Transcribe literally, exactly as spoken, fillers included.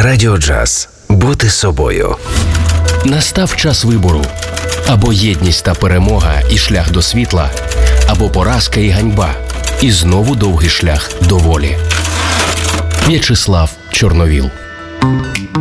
Радіо Джаз. Бути собою. Настав час вибору. Або єдність та перемога і шлях до світла, або поразка і ганьба, і знову довгий шлях до волі. В'ячеслав Чорновіл.